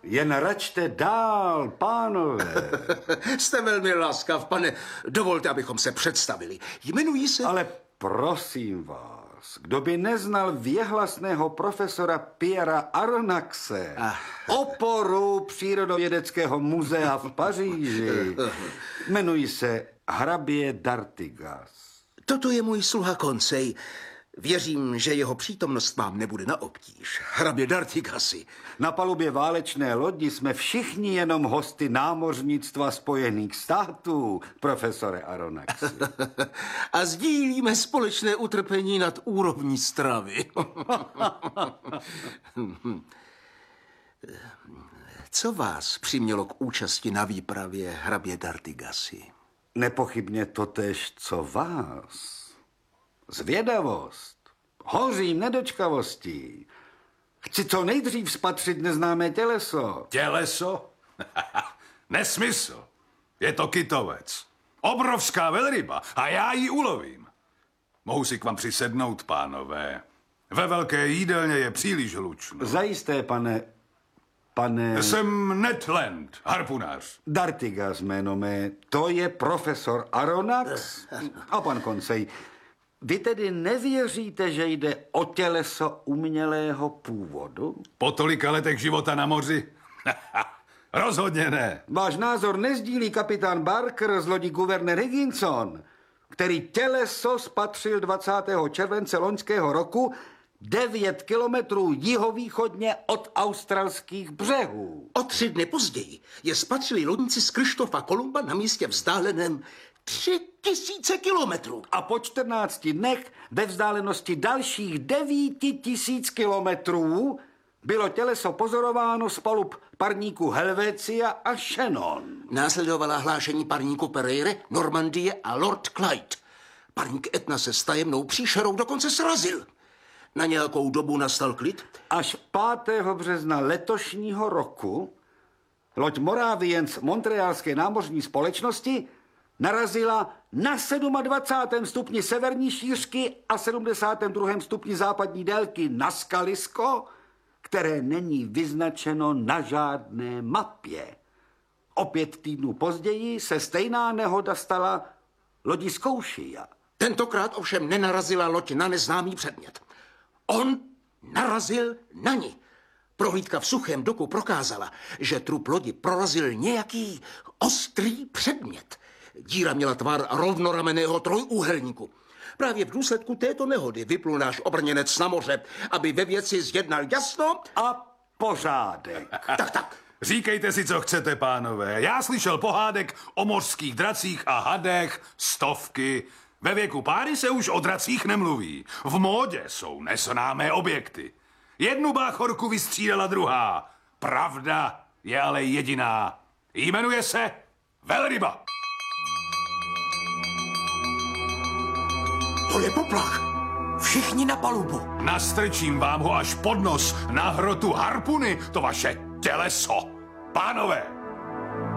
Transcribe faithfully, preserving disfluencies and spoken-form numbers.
Jen račte dál, pánové. Jste velmi laskav, pane. Dovolte, abychom se představili. Jmenuji se... Ale prosím vás, kdo by neznal věhlasného profesora Pierra Aronnaxe, oporu Přírodovědeckého muzea v Paříži. Jmenuji se hrabě d'Artigas. Toto je můj sluha Conseil. Věřím, že jeho přítomnost vám nebude na obtíž. Hrabě d'Artigasi. Na palubě válečné lodi jsme všichni jenom hosty námořnictva Spojených států, profesore Aronnaxi. A sdílíme společné utrpení nad úrovní stravy. Co vás přimělo k účasti na výpravě hrabě d'Artigasi? Nepochybně totéž, co vás. Zvědavost. Hořím nedočkavostí. Chci co nejdřív spatřit neznámé těleso. Těleso? Nesmysl. Je to kytovec. Obrovská velryba a já ji ulovím. Mohu si k vám přisednout, pánové. Ve velké jídelně je příliš hlučno. Zajisté, pane... pane... Jsem Ned Land, harpunář. d'Artigas jméno mé. To je profesor Aronnax. A pan Conseil, vy tedy nevěříte, že jde o těleso umělého původu? Po tolika letech života na moři? Rozhodně ne. Váš názor nezdílí kapitán Barker z lodi Guvernér Higginson, který těleso spatřil dvacátého července loňského roku devět kilometrů jihovýchodně od australských břehů. O tři dny později je spatřili lodníci z Kryštofa Kolumba na místě vzdáleném tři tisíce kilometrů. A po čtrnácti dnech ve vzdálenosti dalších devíti tisíc kilometrů bylo těleso pozorováno z palub parníku Helvetia a Shannon. Následovala hlášení parníku Pereire, Normandie a Lord Clyde. Parník Etna se s tajemnou příšerou dokonce srazil. Na nějakou dobu nastal klid. Až pátého března letošního roku loď Moravians Montrealské námořní společnosti narazila na dvacátém sedmém stupni severní šířky a sedmdesátém druhém stupni západní délky na skalisko, které není vyznačeno na žádné mapě. O pět týdnů později se stejná nehoda stala lodi Scotia. Tentokrát ovšem nenarazila loď na neznámý předmět. On narazil na ní. Prohlídka v suchém doku prokázala, že trup lodi prorazil nějaký ostrý předmět. Díra měla tvar rovnoramenného trojúhelníku. Právě v důsledku této nehody vyplul náš obrněnec na moře, aby ve věci zjednal jasno a pořádek. Tak, tak. Říkejte si, co chcete, pánové. Já slyšel pohádek o mořských dracích a hadech stovky. Ve věku páry se už o dracích nemluví. V módě jsou neznámé objekty. Jednu báchorku vystřídala druhá. Pravda je ale jediná. Jmenuje se velryba. To je poplach. Všichni na palubu. Nastrčím vám ho až pod nos na hrotu harpuny, to vaše těleso. Pánové,